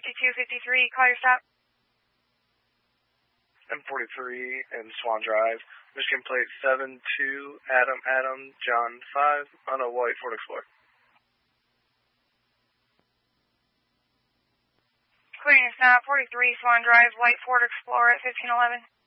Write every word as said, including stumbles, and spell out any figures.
fifty-two fifty-three, call your stop. M forty-three and Swan Drive, Michigan plate seven two, Adam Adam, John five, on a white Ford Explorer. Clearing your stop, forty-three Swan Drive, white Ford Explorer at fifteen eleven.